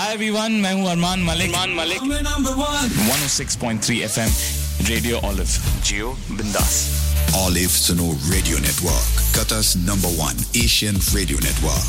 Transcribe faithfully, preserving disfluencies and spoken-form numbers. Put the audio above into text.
Hi everyone, मैं हूँ Armaan Malik. Armaan Malik. one oh six point three F M Radio Olive. Geo Bindas. Olive Suno Radio Network, Qatar's number one Asian radio network.